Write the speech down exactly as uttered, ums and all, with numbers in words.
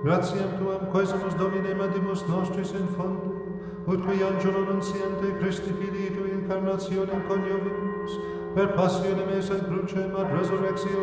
Gratiam Tuam, quesumus Domine mandimus nostris in fondo, ut qui angelo nunciante Christi Filii Tui incarnationem coniovimus, per passionem eis et crucem ad resurrectio